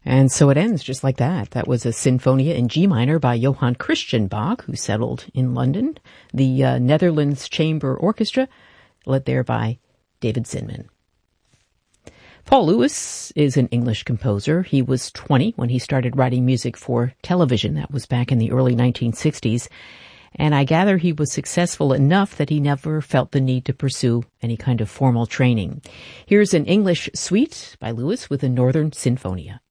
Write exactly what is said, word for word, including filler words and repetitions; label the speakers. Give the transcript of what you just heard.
Speaker 1: And so it ends just like that. That was a Sinfonia in G minor by Johann Christian Bach, who settled in London. The uh, Netherlands Chamber Orchestra, led there by David Zinman. Paul Lewis is an English composer. He was twenty when he started writing music for television. That was back in the early nineteen sixties. And I gather he was successful enough that he never felt the need to pursue any kind of formal training. Here's an English suite by Lewis with the Northern Sinfonia.